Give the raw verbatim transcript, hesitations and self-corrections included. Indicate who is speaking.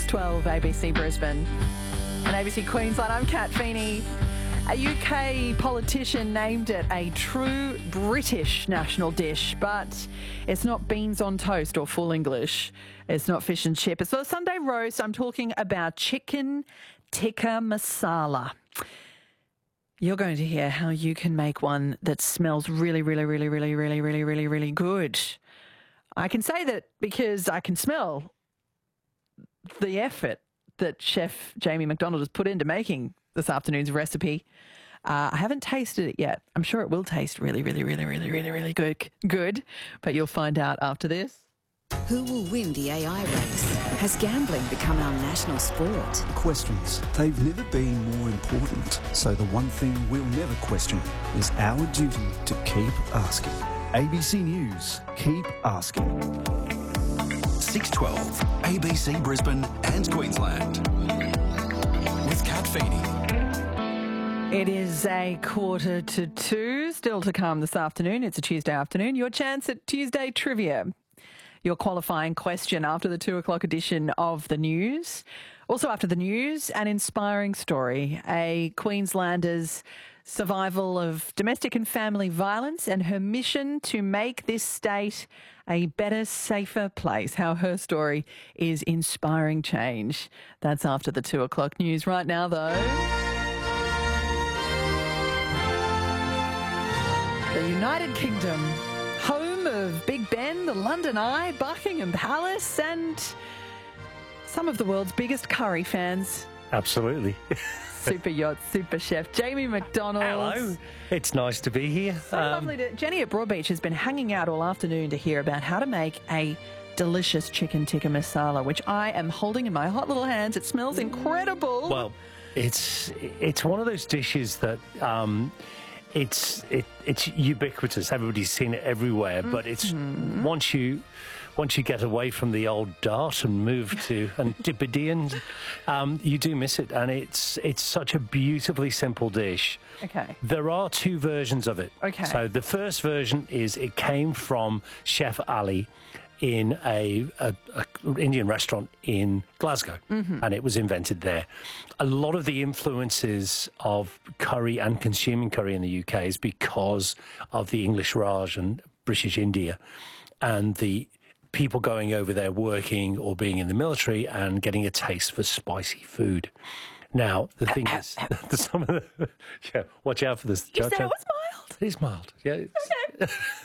Speaker 1: twelve A B C Brisbane and A B C Queensland. I'm Kat Feeney. A U K politician named it a true British national dish, but it's not beans on toast or full English. It's not fish and chip. It's not a Sunday roast. I'm talking about chicken tikka masala. You're going to hear how you can make one that smells really, really, really, really, really, really, really, really good. I can say that because I can smell the effort that Chef Jamie McDonald has put into making this afternoon's recipe. Uh, I haven't tasted it yet. I'm sure it will taste really, really, really, really, really, really good. Good, but you'll find out after this.
Speaker 2: Who will win the A I race? Has gambling become our national sport?
Speaker 3: Questions. They've never been more important. So the one thing we'll never question is our duty to keep asking. A B C News. Keep asking.
Speaker 4: six twelve, A B C Brisbane and Queensland. With Kat Feeney.
Speaker 1: It is a quarter to two, still to come this afternoon. It's a Tuesday afternoon. Your chance at Tuesday Trivia. Your qualifying question after the two o'clock edition of the news. Also after the news, an inspiring story. A Queenslander's survival of domestic and family violence and her mission to make this state a better, safer place. How her story is inspiring change. That's after the two o'clock news. Right now, though, the United Kingdom, home of Big Ben, the London Eye, Buckingham Palace, and some of the world's biggest curry fans.
Speaker 5: Absolutely.
Speaker 1: Super yacht, super chef, Jamie McDonald.
Speaker 5: Hello. It's nice to be here.
Speaker 1: So um, lovely to... Jenny at Broadbeach has been hanging out all afternoon to hear about how to make a delicious chicken tikka masala, which I am holding in my hot little hands. It smells incredible.
Speaker 5: Well, it's it's one of those dishes that... Um, It's it, it's ubiquitous. Everybody's seen it everywhere. But it's mm-hmm. once you once you get away from the old dart and move to Antipodean, um, you do miss it. And it's it's such a beautifully simple dish.
Speaker 1: Okay.
Speaker 5: There are two versions of it.
Speaker 1: Okay.
Speaker 5: So the first version is it came from Chef Ali in a, a, a Indian restaurant in Glasgow, mm-hmm. and it was invented there. A lot of the influences of curry and consuming curry in the U K is because of the English Raj and British India, and the people going over there working or being in the military and getting a taste for spicy food. Now, the thing is, some of the, yeah, watch out for this.
Speaker 1: You said it was mild.
Speaker 5: It is mild, yeah.
Speaker 1: Okay.